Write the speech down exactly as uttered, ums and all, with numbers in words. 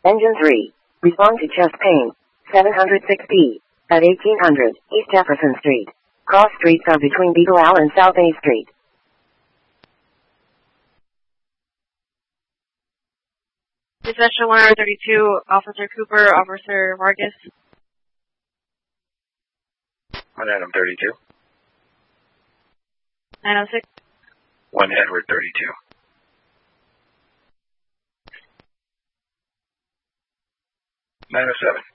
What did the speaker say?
Engine three. Respond to chest pain. seven oh six P. At eighteen hundred East Jefferson Street. Cross streets are between Beagle Alley and South A Street. Dispatcher one thirty-two, Officer Cooper, Officer Vargas. One Adam thirty-two. nine oh six. One Edward thirty-two. nine oh seven.